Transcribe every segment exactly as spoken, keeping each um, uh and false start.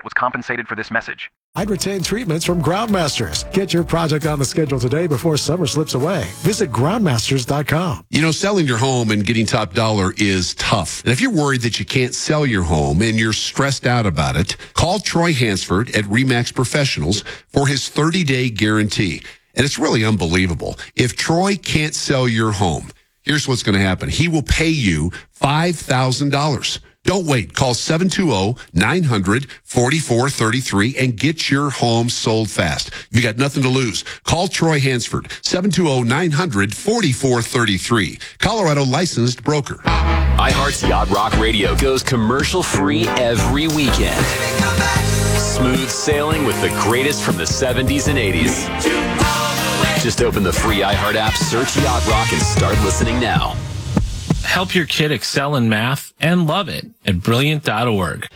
was compensated for this message. I'd retain treatments from Groundmasters. Get your project on the schedule today before summer slips away. Visit groundmasters dot com. You know, selling your home and getting top dollar is tough. And if you're worried that you can't sell your home and you're stressed out about it, call Troy Hansford at RE/MAX Professionals for his thirty-day guarantee. And it's really unbelievable. If Troy can't sell your home, here's what's going to happen. He will pay you five thousand dollars. Don't wait. Call seven two zero, nine hundred, forty-four thirty-three and get your home sold fast. You got nothing to lose. Call Troy Hansford, seven two zero, nine hundred, forty-four thirty-three. Colorado licensed broker. iHeart's Yacht Rock Radio goes commercial-free every weekend. Smooth sailing with the greatest from the seventies and eighties. Just open the free iHeart app, search Yacht Rock, and start listening now. Help your kid excel in math and love it at brilliant dot org.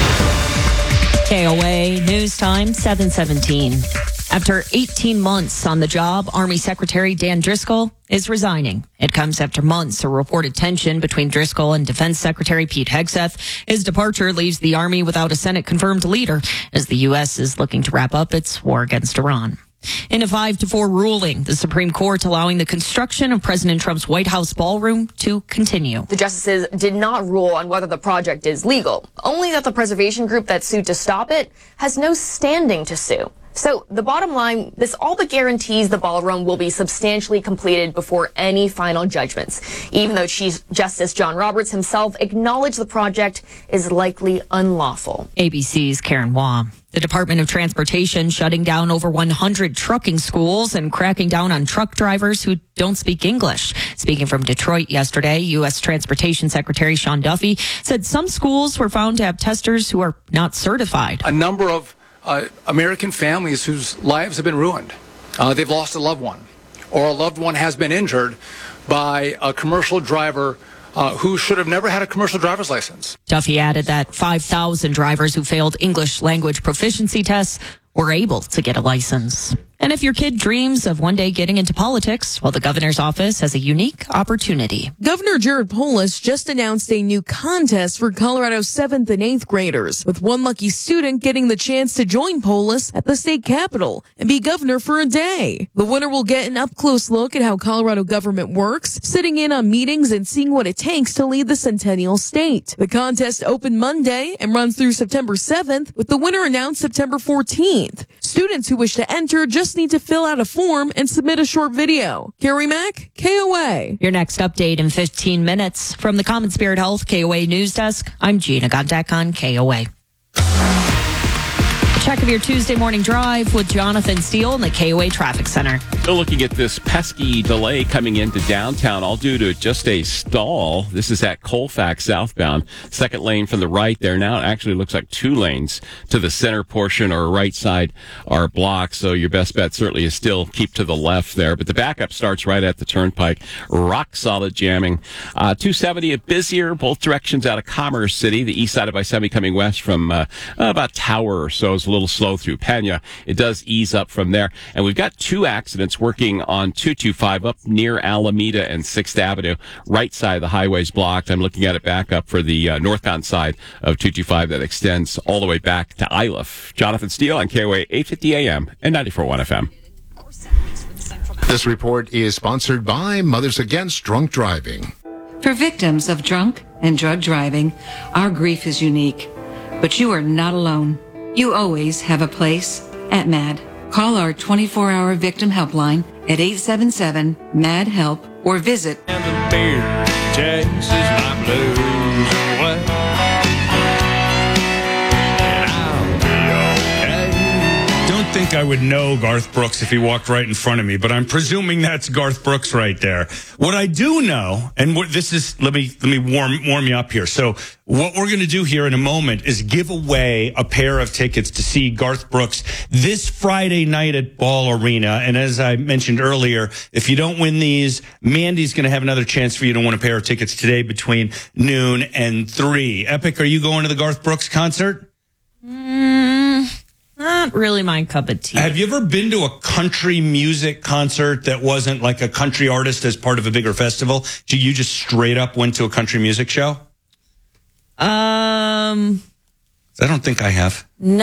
K O A News Time, seven seventeen. After eighteen months on the job, Army Secretary Dan Driscoll is resigning. It comes after months of reported tension between Driscoll and Defense Secretary Pete Hegseth. His departure leaves the Army without a Senate-confirmed leader as the U S is looking to wrap up its war against Iran. In a five to four ruling, the Supreme Court allowing the construction of President Trump's White House ballroom to continue. The justices did not rule on whether the project is legal, only that the preservation group that sued to stop it has no standing to sue. So the bottom line, this all but guarantees the ballroom will be substantially completed before any final judgments, even though Chief Justice John Roberts himself acknowledged the project is likely unlawful. A B C's Karen Waugh. The Department of Transportation shutting down over one hundred trucking schools and cracking down on truck drivers who don't speak English. Speaking from Detroit yesterday, U S Transportation Secretary Sean Duffy said some schools were found to have testers who are not certified. A number of uh, American families whose lives have been ruined. Uh, they've lost a loved one, or a loved one has been injured by a commercial driver Uh, who should have never had a commercial driver's license. Duffy added that five thousand drivers who failed English language proficiency tests were able to get a license. And if your kid dreams of one day getting into politics, well, the governor's office has a unique opportunity. Governor Jared Polis just announced a new contest for Colorado's seventh and eighth graders, with one lucky student getting the chance to join Polis at the state capitol and be governor for a day. The winner will get an up-close look at how Colorado government works, sitting in on meetings and seeing what it takes to lead the Centennial State. The contest opened Monday and runs through September seventh, with the winner announced September fourteenth. Students who wish to enter just need to fill out a form and submit a short video. Carrie Mack, K O A. Your next update in fifteen minutes. From the Common Spirit Health K O A News Desk, I'm Gina Gondek on K O A. Check of your Tuesday morning drive with Jonathan Steele in the K O A Traffic Center. Still looking at this pesky delay coming into downtown, all due to just a stall. This is at Colfax southbound. Second lane from the right there. Now it actually looks like two lanes to the center portion or right side are blocked. So your best bet certainly is still keep to the left there. But the backup starts right at the turnpike. Rock solid jamming. Uh, two seventy a busier, both directions out of Commerce City. The east side of I seventy coming west from uh, about Tower or so is a little slow through Pena. It does ease up from there. And we've got two accidents working on two twenty-five up near Alameda and sixth Avenue. Right side of the highway's blocked. I'm looking at it back up for the uh, northbound side of two twenty-five that extends all the way back to Iliff. Jonathan Steele on K O A eight fifty A M and ninety-four point one F M. This report is sponsored by Mothers Against Drunk Driving. For victims of drunk and drug driving, our grief is unique. But you are not alone. You always have a place at MAD. Call our twenty-four hour victim helpline at eight seven seven, M A D, HELP or visit. And the beer chases my blues away. And I'll be okay. Don't think I would know Garth Brooks if he walked right in front of me, but I'm presuming that's Garth Brooks right there. What I do know, and what this is, let me let me warm warm you up here. So what we're going to do here in a moment is give away a pair of tickets to see Garth Brooks this Friday night at Ball Arena. And as I mentioned earlier, if you don't win these, Mandy's going to have another chance for you to win a pair of tickets today between noon and three. Epic, are you going to the Garth Brooks concert? Mm, not really my cup of tea. Have you ever been to a country music concert that wasn't like a country artist as part of a bigger festival? So you just straight up went to a country music show? Um, I don't think I have. No.